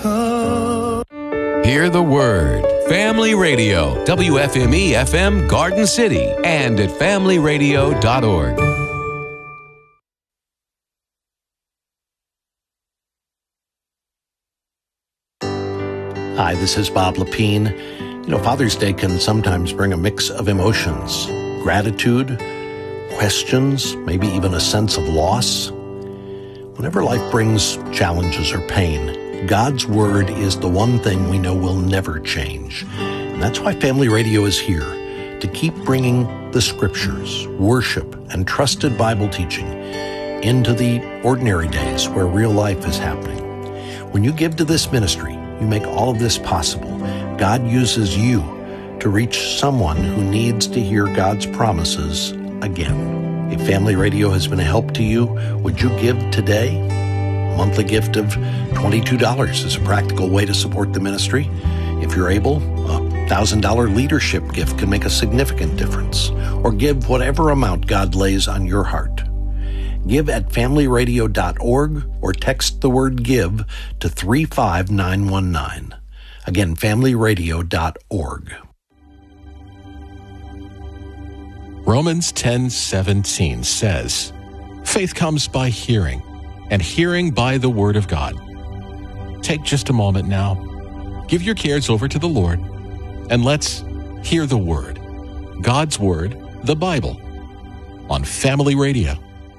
Hear the Word. Family Radio, WFME FM Garden City, and at familyradio.org. Hi, this is Bob Lepine. Father's Day can sometimes bring a mix of emotions, gratitude, questions, maybe even a sense of loss. Whenever life brings challenges or pain, God's Word is the one thing we know will never change. And that's why Family Radio is here, to keep bringing the Scriptures, worship, and trusted Bible teaching into the ordinary days where real life is happening. When you give to this ministry, you make all of this possible. God uses you to reach someone who needs to hear God's promises again. If Family Radio has been a help to you, would you give today? A monthly gift of $22 is a practical way to support the ministry. If you're able, a $1,000 leadership gift can make a significant difference. Or give whatever amount God lays on your heart. Give at familyradio.org or text the word GIVE to 35919. Again, familyradio.org. Romans 10:17 says, "Faith comes by hearing, and hearing by the Word of God." Take just a moment now. Give your cares over to the Lord, and let's hear the Word. God's Word, the Bible, on Family Radio.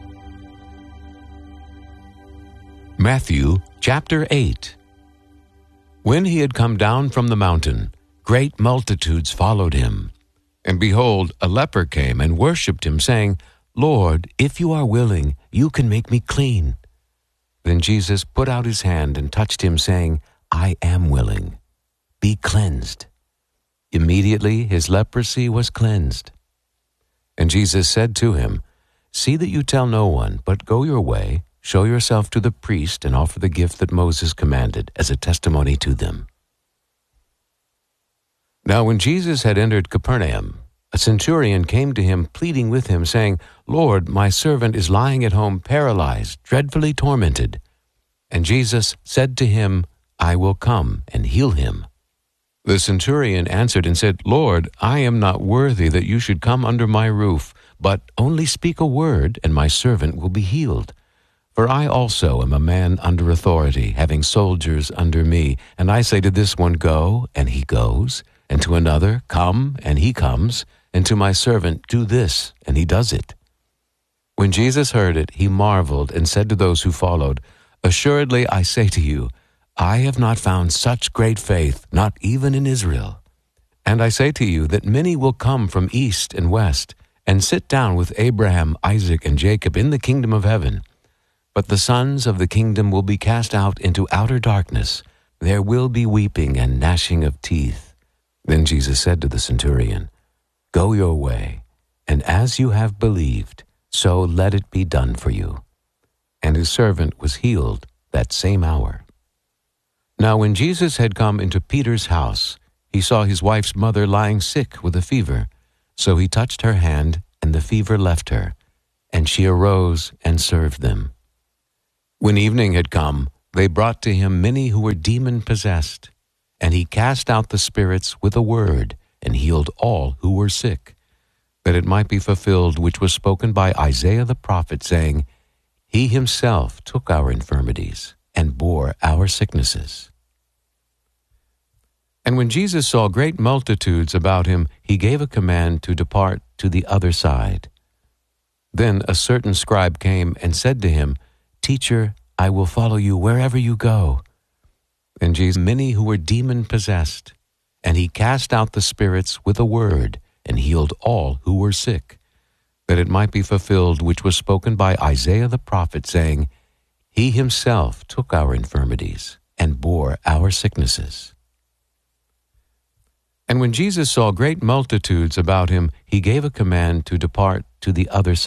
Matthew chapter 8. When he had come down from the mountain, great multitudes followed him. And behold, a leper came and worshipped him, saying, "Lord, if you are willing, you can make me clean." Then Jesus put out his hand and touched him, saying, "I am willing. Be cleansed." Immediately his leprosy was cleansed. And Jesus said to him, "See that you tell no one, but go your way, show yourself to the priest, and offer the gift that Moses commanded as a testimony to them." Now when Jesus had entered Capernaum, a centurion came to him, pleading with him, saying, "Lord, my servant is lying at home paralyzed, dreadfully tormented." And Jesus said to him, "I will come and heal him." The centurion answered and said, "Lord, I am not worthy that you should come under my roof, but only speak a word, and my servant will be healed. For I also am a man under authority, having soldiers under me, and I say to this one, 'Go,' and he goes, and to another, 'Come,' and he comes, and to my servant, 'Do this,' and he does it." When Jesus heard it, he marveled and said to those who followed, "Assuredly I say to you, I have not found such great faith, not even in Israel. And I say to you that many will come from east and west, and sit down with Abraham, Isaac, and Jacob in the kingdom of heaven. But the sons of the kingdom will be cast out into outer darkness. There will be weeping and gnashing of teeth." Then Jesus said to the centurion, "Go your way, and as you have believed, so let it be done for you." And his servant was healed that same hour. Now when Jesus had come into Peter's house, he saw his wife's mother lying sick with a fever. So he touched her hand, and the fever left her, and she arose and served them. When evening had come, they brought to him many who were demon-possessed, and he cast out the spirits with a word, and healed all who were sick, that it might be fulfilled which was spoken by Isaiah the prophet, saying, "He himself took our infirmities, and bore our sicknesses." And when Jesus saw great multitudes about him, he gave a command to depart to the other side. Then a certain scribe came and said to him, "Teacher, I will follow you wherever you go." And Jesus, many who were demon-possessed, and he cast out the spirits with a word, and healed all who were sick, that it might be fulfilled which was spoken by Isaiah the prophet, saying, "He himself took our infirmities, and bore our sicknesses." And when Jesus saw great multitudes about him, he gave a command to depart to the other side.